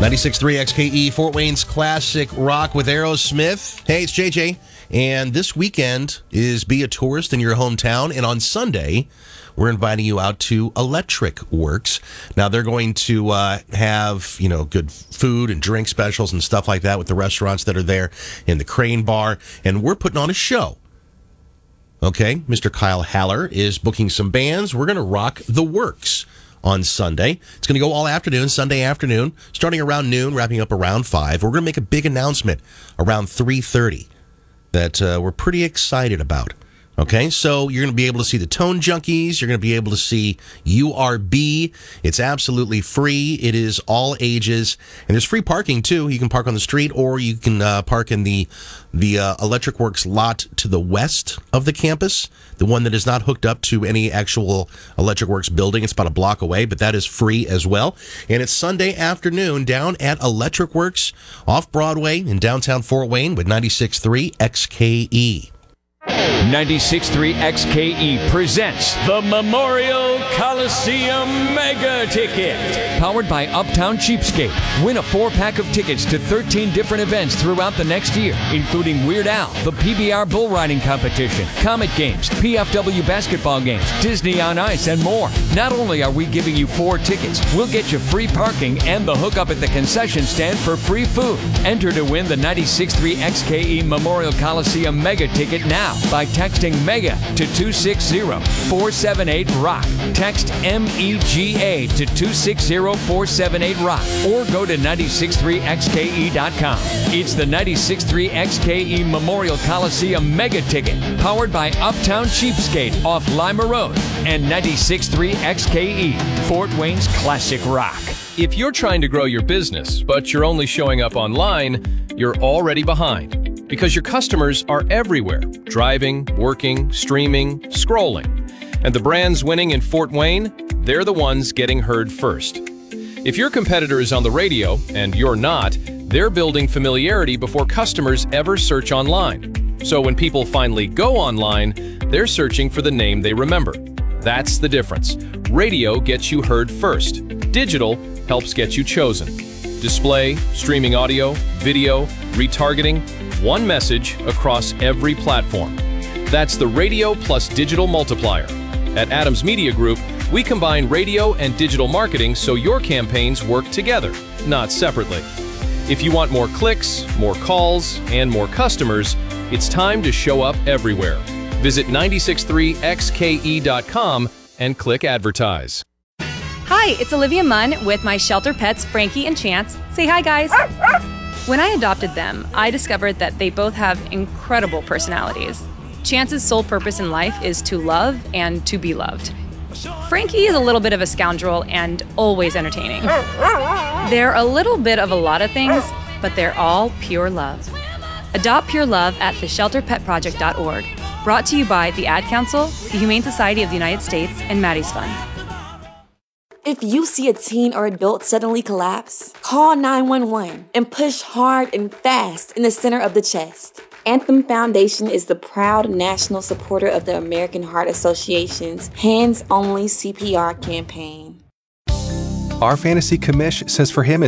96.3 XKE, Fort Wayne's classic rock with Aerosmith. Hey, it's JJ. And this weekend is Be a Tourist in your hometown. And on Sunday, we're inviting you out to Electric Works. Now, they're going to have, good food and drink specials and stuff like that with the restaurants that are there in the Crane Bar. And we're putting on a show. Okay, Mr. Kyle Haller is booking some bands. We're going to rock the works on Sunday. It's going to go all afternoon, Sunday afternoon, starting around noon, wrapping up around 5. We're going to make a big announcement around 3:30 that we're pretty excited about. Okay, so you're going to be able to see the Tone Junkies. You're going to be able to see URB. It's absolutely free. It is all ages. And there's free parking, too. You can park on the street, or you can park in the Electric Works lot to the west of the campus, the one that is not hooked up to any actual Electric Works building. It's about a block away, but that is free as well. And it's Sunday afternoon down at Electric Works off Broadway in downtown Fort Wayne with 96.3 XKE. 96.3 XKE presents the Memorial Coliseum Mega Ticket. Powered by Uptown Cheapskate. Win a 4-pack of tickets to 13 different events throughout the next year, including Weird Al, the PBR Bull Riding Competition, Comet Games, PFW basketball games, Disney on Ice, and more. Not only are we giving you 4 tickets, we'll get you free parking and the hookup at the concession stand for free food. Enter to win the 96.3 XKE Memorial Coliseum Mega Ticket now by texting MEGA to 260-478-ROCK. Text MEGA to 260-478-ROCK or go to 963xke.com. It's the 96.3 XKE Memorial Coliseum Mega Ticket, powered by Uptown Cheapskate off Lima Road and 96.3 XKE, Fort Wayne's classic rock. If you're trying to grow your business, but you're only showing up online, you're already behind. Because your customers are everywhere, driving, working, streaming, scrolling. And the brands winning in Fort Wayne, they're the ones getting heard first. If your competitor is on the radio, and you're not, they're building familiarity before customers ever search online. So when people finally go online, they're searching for the name they remember. That's the difference. Radio gets you heard first. Digital helps get you chosen. Display, streaming audio, video, retargeting, one message across every platform. That's the radio plus digital multiplier. At Adams Media Group, we combine radio and digital marketing so your campaigns work together, not separately. If you want more clicks, more calls, and more customers, it's time to show up everywhere. Visit 963xke.com and click advertise. Hi, it's Olivia Munn with my shelter pets, Frankie and Chance. Say hi, guys. When I adopted them, I discovered that they both have incredible personalities. Chance's sole purpose in life is to love and to be loved. Frankie is a little bit of a scoundrel and always entertaining. They're a little bit of a lot of things, but they're all pure love. Adopt pure love at theshelterpetproject.org. Brought to you by the Ad Council, the Humane Society of the United States, and Maddie's Fund. If you see a teen or adult suddenly collapse, call 911 and push hard and fast in the center of the chest. Anthem Foundation is the proud national supporter of the American Heart Association's Hands Only CPR campaign. Our fantasy commish says for him,